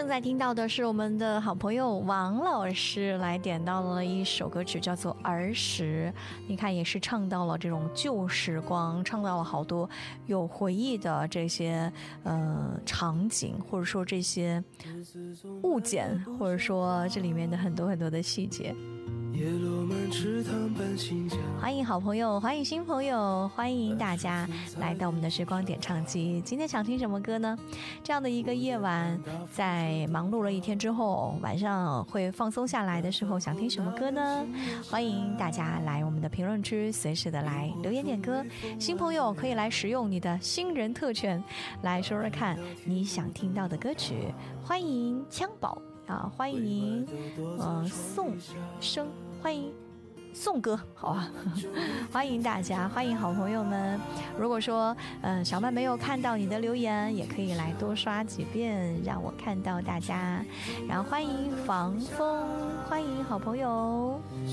正在听到的是我们的好朋友王老师来点到了一首歌曲，叫做《儿时》。你看，也是唱到了这种旧时光，唱到了好多有回忆的这些场景，或者说这些物件，或者说这里面的很多很多的细节。欢迎好朋友，欢迎新朋友，欢迎大家来到我们的时光点唱机。今天想听什么歌呢？这样的一个夜晚，在忙碌了一天之后，晚上会放松下来的时候，想听什么歌呢？欢迎大家来我们的评论区随时的来留言点歌。新朋友可以来使用你的新人特权来说说看你想听到的歌曲。欢迎枪宝啊，欢迎宋生，欢迎宋哥，好啊，欢迎大家，欢迎好朋友们。如果说小曼没有看到你的留言，也可以来多刷几遍，让我看到大家。然后欢迎防风，欢迎好朋友。